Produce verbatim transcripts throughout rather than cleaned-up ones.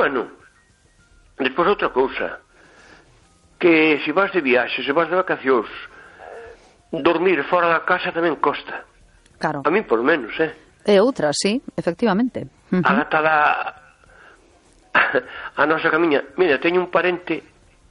bueno, despois outra cousa, que se vas de viaxe, se vas de vacacións, dormir fora da casa tamén costa. Claro. A mí por menos, eh? E outra, sí, efectivamente. Uh-huh. Agatada a nosa camiña. Mira, teño un parente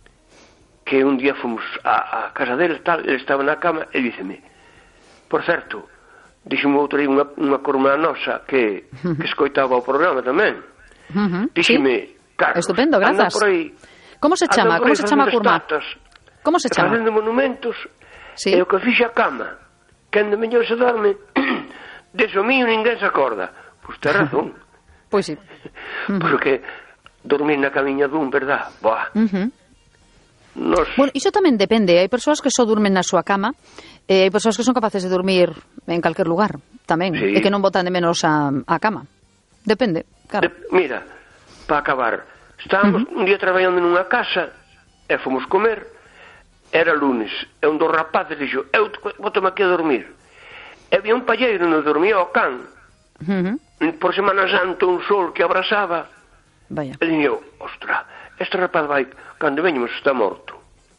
que un día fomos a, a casa dele, tal, ele estaba na cama e díceme, por certo, díxeme outro aí unha, unha corma nosa que, uh-huh. que escoitaba o programa tamén. Uh-huh. Díxeme, sí. Carlos, estupendo, grazas. Por aí, como se chama? Como se chama a curma? Como se chama? Facendo monumentos, sí. E o que fixe a cama, que ande mellor se dorme, deso mío ninguén se acorda. Pois ten razón. Pois sí. Uh-huh. Porque dormir na camiña dun, verdad? Boa. Uh-huh. Nos... Bueno, iso tamén depende. Hai persoas que só durmen na súa cama, e hai persoas que son capaces de dormir en calquer lugar, tamén, sí. E que non botan de menos a, a cama. Depende, claro. De, mira, para acabar, estábamos uh-huh. un día traballando nunha casa, e fomos comer, era lunes, e un dos rapaces dixo, eu bótame aquí a dormir. E había un palleiro onde dormía o can, uh-huh. por Semana Santa un sol que abrasaba. Vaya. E dixo, ostra, este rapaz vai, cando veñemos está morto.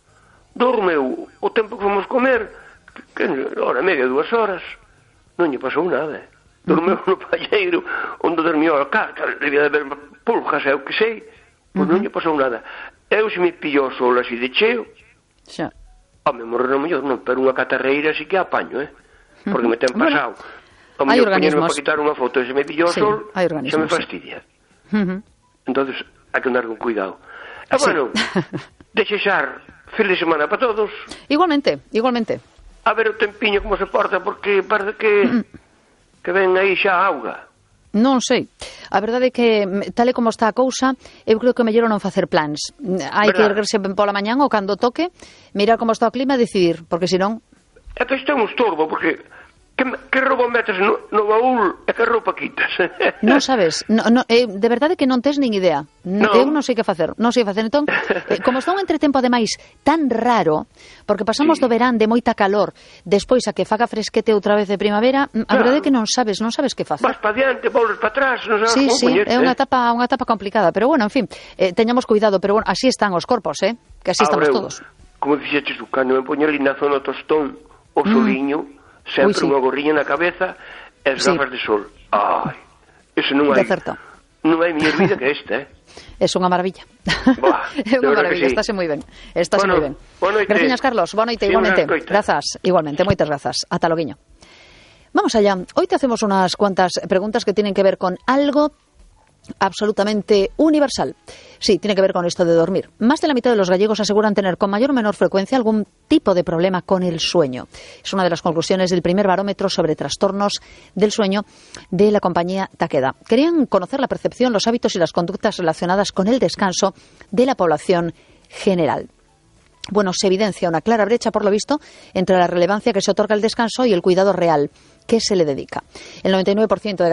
Dormeu o tempo que fomos comer, que hora media, dúas horas, non lle pasou nada. Dormeu uh-huh. no palleiro onde dormió o can, debía de haber pulgas, eu que sei, pois uh-huh. non lle pasou nada. Eu se me pillou sol así de cheo, xa. Home, morrer no mellor non, pero unha catarreira así que apaño, eh? Porque me ten pasado. Bueno, hai organismos. Para quitar unha foto, se me pillou o sí, sol, se me sí. fastidia. Uh-huh. Entonces, hai que andar con cuidado. E bueno, sí. Desexar feliz semana para todos. Igualmente, igualmente. A ver o tempiño como se porta, porque parece que mm. que ven aí xa a auga. Non sei. A verdade é que, tal e como está a cousa, eu creo que mellor non facer plans. Hai que erguerse pola mañán ou cando toque, mirar como está o clima e decidir, porque senón... É que isto é un estorbo, porque que, que roupa metes no, no baúl e que roupa quitas. Non sabes, no, no, eh, de verdade que non tes nin idea. No. Eu non sei que facer, non sei que facer. Entón, eh, como está un entretempo ademais tan raro, porque pasamos sí. do verán de moita calor, despois a que faga fresquete outra vez de primavera, a claro. verdade é que non sabes, non sabes que facer. Vas pa diante, volves pa atrás, non sabes sí, como sí, poñerte. É unha etapa, unha etapa complicada, pero bueno, en fin, eh, teñamos cuidado, pero bueno, así están os corpos, eh, que así Ahora, estamos eu, todos. Como dixeches tú, cando me poño ali na zona tostón, o soliño, mm. sempre Uy, sí. unha gorriña na cabeza e as gafas sí. de sol. Ai, eso non hai. Non hai mellor vida que esta, eh? É unha maravilla. É unha maravilla, sí. Estáse moi ben. Estáse bueno, moi ben. Gracias, Carlos. Boa noite, sí, igualmente. Grazas, igualmente. Moitas grazas. Ata loguiño. Vamos allá. Hoy te hacemos unas cuantas preguntas que tienen que ver con algo absolutamente universal. Sí, tiene que ver con esto de dormir. Más de la mitad de los gallegos aseguran tener con mayor o menor frecuencia algún tipo de problema con el sueño. Es una de las conclusiones del primer barómetro sobre trastornos del sueño de la compañía Takeda. Querían conocer la percepción, los hábitos y las conductas relacionadas con el descanso de la población general. Bueno, se evidencia una clara brecha, por lo visto, entre la relevancia que se otorga al descanso y el cuidado real que se le dedica. El noventa y nueve por ciento de